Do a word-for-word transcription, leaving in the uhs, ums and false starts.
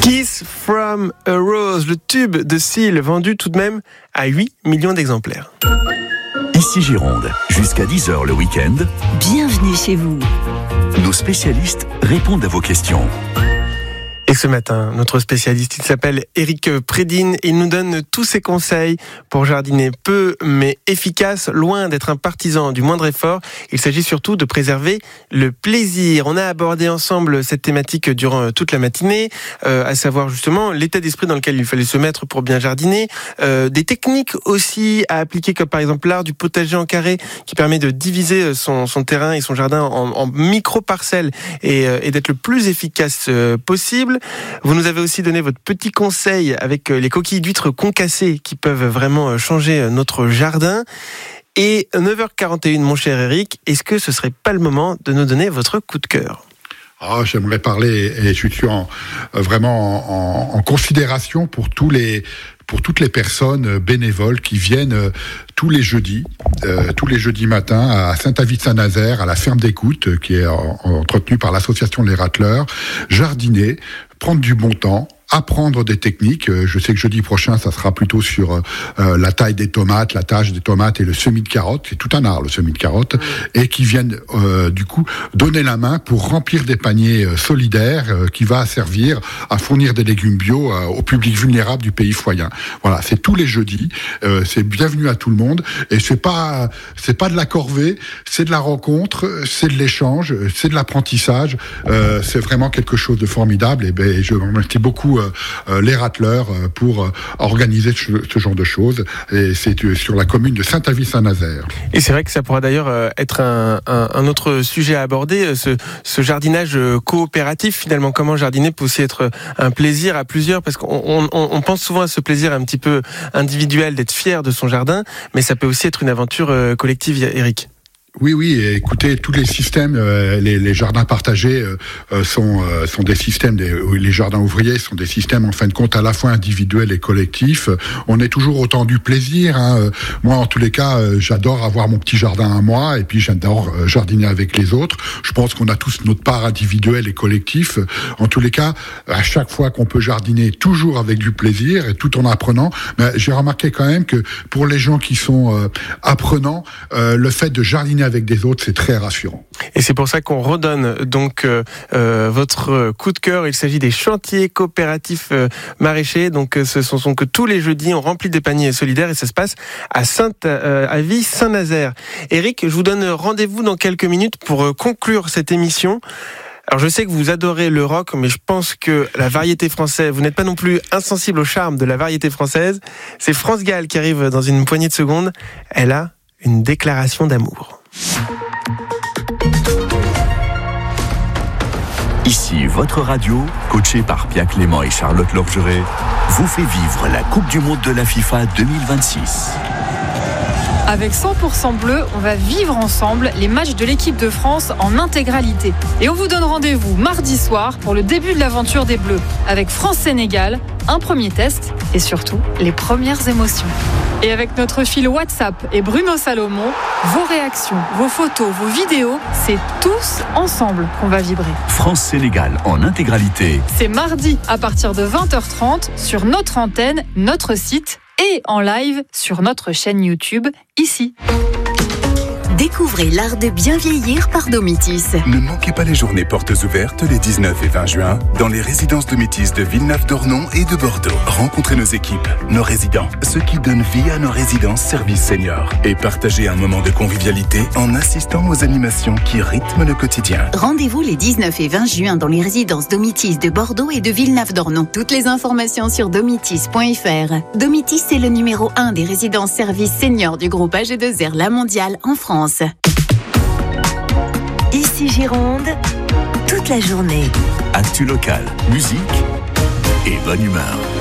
Kiss from a Rose, le tube de Seal, vendu tout de même à huit millions d'exemplaires. Ici Gironde, jusqu'à dix heures le week-end. Bienvenue chez vous. Nos spécialistes répondent à vos questions. Et ce matin, notre spécialiste, il s'appelle Éric Prédine et il nous donne tous ses conseils pour jardiner peu mais efficace, loin d'être un partisan du moindre effort. Il s'agit surtout de préserver le plaisir. On a abordé ensemble cette thématique durant toute la matinée, euh, à savoir justement l'état d'esprit dans lequel il fallait se mettre pour bien jardiner, euh, des techniques aussi à appliquer comme par exemple l'art du potager en carré qui permet de diviser son, son terrain et son jardin en, en micro-parcelles et, euh, et d'être le plus efficace euh, possible. Vous nous avez aussi donné votre petit conseil avec les coquilles d'huîtres concassées qui peuvent vraiment changer notre jardin. Et neuf heures quarante et une, mon cher Éric, est-ce que ce serait pas le moment de nous donner votre coup de cœur ? Ah, j'aimerais parler, et je suis en, vraiment en, en considération pour tous les pour toutes les personnes bénévoles qui viennent euh, tous les jeudis, euh, tous les jeudis matins à Saint-Avit-Saint-Nazaire, à la ferme d'écoute, euh, qui est en, entretenue par l'association Les Racleurs, jardiner, prendre du bon temps, apprendre des techniques. Je sais que jeudi prochain, ça sera plutôt sur euh, la taille des tomates, la tâche des tomates et le semis de carottes. C'est tout un art, le semis de carottes. Et qui viennent, euh, du coup, donner la main pour remplir des paniers euh, solidaires euh, qui va servir à fournir des légumes bio euh, au public vulnérable du pays foyen. Voilà, c'est tous les jeudis. Euh, c'est bienvenu à tout le monde. Et c'est pas, c'est pas de la corvée, c'est de la rencontre, c'est de l'échange, c'est de l'apprentissage. Euh, c'est vraiment quelque chose de formidable. Et ben, je remercie beaucoup Euh, les Racleurs euh, pour euh, organiser ce, ce genre de choses. Et c'est euh, sur la commune de Saint-Avit-Saint-Nazaire. Et c'est vrai que ça pourra d'ailleurs euh, être un, un, un autre sujet à aborder, ce, ce jardinage coopératif finalement. Comment jardiner peut aussi être un plaisir à plusieurs, parce qu'on on, on pense souvent à ce plaisir un petit peu individuel d'être fier de son jardin, mais ça peut aussi être une aventure euh, collective, Éric. Oui, oui. Écoutez, tous les systèmes, euh, les, les jardins partagés euh, sont euh, sont des systèmes. Des, les jardins ouvriers sont des systèmes en fin de compte à la fois individuels et collectifs. On est toujours au temps du plaisir. Hein. Moi, en tous les cas, euh, j'adore avoir mon petit jardin à moi, et puis j'adore euh, jardiner avec les autres. Je pense qu'on a tous notre part individuelle et collective. En tous les cas, à chaque fois qu'on peut jardiner, toujours avec du plaisir et tout en apprenant. Mais j'ai remarqué quand même que pour les gens qui sont euh, apprenants, euh, le fait de jardiner avec des autres, c'est très rassurant. Et c'est pour ça qu'on redonne donc euh, euh, votre coup de cœur. Il s'agit des chantiers coopératifs euh, maraîchers. Donc ce sont, sont que tous les jeudis, on remplit des paniers solidaires et ça se passe à Saint-Avit-Saint-Nazaire. Éric, je vous donne rendez-vous dans quelques minutes pour euh, conclure cette émission. Alors je sais que vous adorez le rock, mais je pense que la variété française, vous n'êtes pas non plus insensible au charme de la variété française. C'est France Gall qui arrive dans une poignée de secondes. Elle a une déclaration d'amour. Ici, votre radio, coachée par Pia Clément et Charlotte Lorgeret, vous fait vivre la Coupe du Monde de la FIFA deux mille vingt-six. Avec cent pour cent bleu, on va vivre ensemble les matchs de l'équipe de France en intégralité. Et on vous donne rendez-vous mardi soir pour le début de l'aventure des Bleus, avec France-Sénégal, un premier test et surtout les premières émotions. Et avec notre fil WhatsApp et Bruno Salomon, vos réactions, vos photos, vos vidéos, c'est tous ensemble qu'on va vibrer. France-Sénégal en intégralité. C'est mardi à partir de vingt heures trente sur notre antenne, notre site et en live sur notre chaîne YouTube, ici. Découvrez l'art de bien vieillir par Domitis. Ne manquez pas les journées portes ouvertes les dix-neuf et vingt juin dans les résidences Domitis de Villeneuve-d'Ornon et de Bordeaux. Rencontrez nos équipes, nos résidents, ceux qui donnent vie à nos résidences services seniors et partagez un moment de convivialité en assistant aux animations qui rythment le quotidien. Rendez-vous les dix-neuf et vingt juin dans les résidences Domitis de Bordeaux et de Villeneuve-d'Ornon. Toutes les informations sur domitis point f r. Domitis est le numéro un des résidences services seniors du groupe A G deux R La Mondiale en France. Ici Gironde, toute la journée. Actu local, musique et bonne humeur.